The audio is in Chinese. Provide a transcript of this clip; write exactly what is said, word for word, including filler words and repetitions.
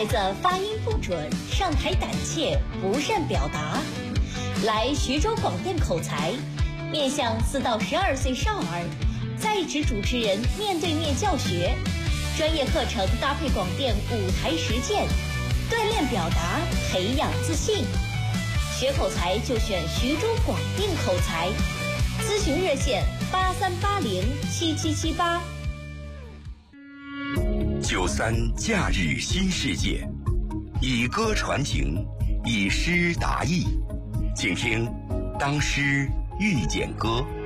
孩子发音不准，上台胆怯，不善表达，来徐州广电口才，面向四到十二岁少儿，在职主持人面对面教学，专业课程搭配广电舞台实践，锻炼表达，培养自信。学口才就选徐州广电口才，咨询热线八三八零七七七八。 九三假日新世界，以歌传情，以诗达意，请听《当诗遇见歌》。